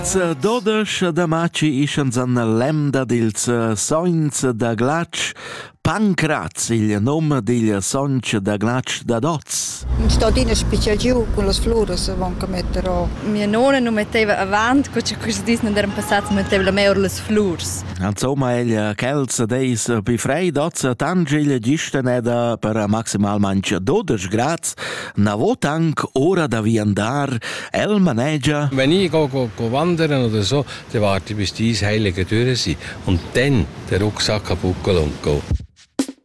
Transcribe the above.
12 da maci ischens an lemda dils sogns da glatsch. Pancraz, il nome del sogn da glatsch da Doz. Sto in special giù con le flores che metterò. Mia nonna non metteva avanti, questi dis non erano passati, metteva meglio le flores. Insomma, il Kelz deis bifrei Doz tangel gisteneda per maximalmente 12 gradi. Navo tank ora da viandar, el maneggia. Wenn ich go wandern oder so, dann warte ich bis die Eisheilige durch sind und dann den Rucksack abbuckeln und go.